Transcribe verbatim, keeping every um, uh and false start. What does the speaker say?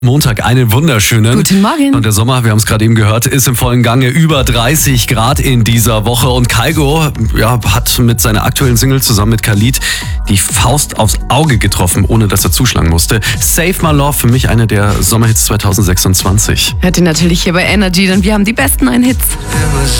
Montag, einen wunderschönen. Guten Morgen. Und der Sommer, wir haben es gerade eben gehört, ist im vollen Gange. Über dreißig Grad in dieser Woche. Und Kygo ja, hat mit seiner aktuellen Single zusammen mit Khalid die Faust aufs Auge getroffen, ohne dass er zuschlagen musste. Save My Love, für mich eine der Sommerhits zwanzig sechsundzwanzig. Hört ihr natürlich hier bei Energy, denn wir haben die besten neuen Hits.